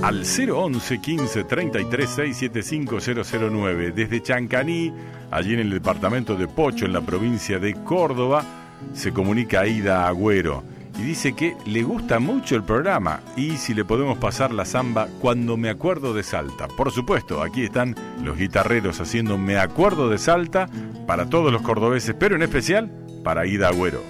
al 011 15 33 675 009. Desde Chancaní, allí en el departamento de Pocho, en la provincia de Córdoba, se comunica Aida Agüero y dice que le gusta mucho el programa y si le podemos pasar la samba Cuando me acuerdo de Salta. Por supuesto, aquí están los guitarreros haciendo Me acuerdo de Salta para todos los cordobeses, pero en especial para Aida Agüero.